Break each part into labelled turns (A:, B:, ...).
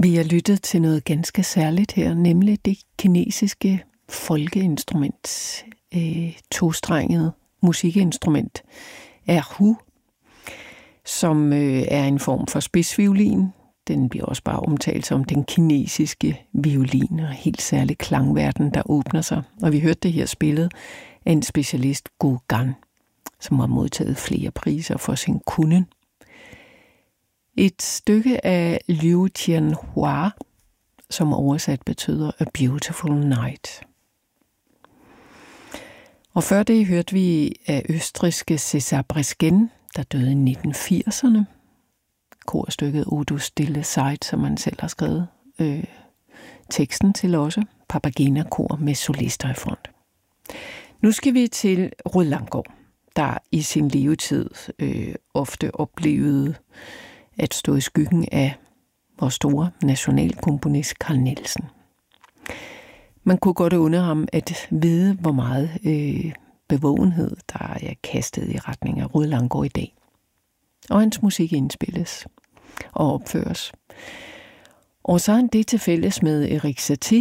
A: Vi har lyttet til noget ganske særligt her, nemlig det kinesiske folkeinstrument, tostrenget musikinstrument, erhu, som er en form for spidsviolin. Den bliver også bare omtalt som den kinesiske violin, og helt særlig klangverden, der åbner sig. Og vi hørte det her spillet af en specialist, Gu Gan, som har modtaget flere priser for sin kunnen. Et stykke af Liu Tianhua, som oversat betyder A Beautiful Night. Og før det hørte vi af østrigske César Bresgen, der døde i 1980'erne. Korstykket O du stille Zeit, som han selv har skrevet teksten til også. Papagena-kor med solister i front. Nu skal vi til Rued Langgaard, der i sin levetid ofte oplevede at stå i skyggen af vores store nationalkomponist Carl Nielsen. Man kunne godt undre ham at vide, hvor meget bevågenhed, der er kastet i retning af Rued Langgaard i dag. Og hans musik indspilles og opføres. Og så er han det til fælles med Erik Satie,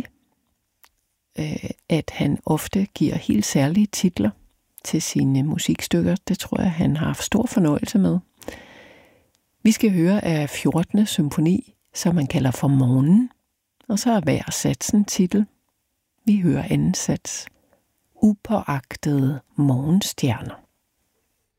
A: at han ofte giver helt særlige titler til sine musikstykker. Det tror jeg, han har haft stor fornøjelse med. Vi skal høre af 14. symfoni, som man kalder for Morgen, og så er hver satsen titel. Vi hører anden sats, Upåagtede morgenstjerner.